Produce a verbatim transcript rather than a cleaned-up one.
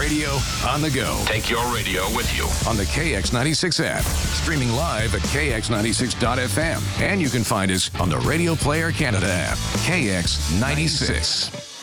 radio on the go. Take your radio with you on the K X ninety-six app. Streaming live at K X ninety-six dot F M. And you can find us on the Radio Player Canada app. K X ninety-six.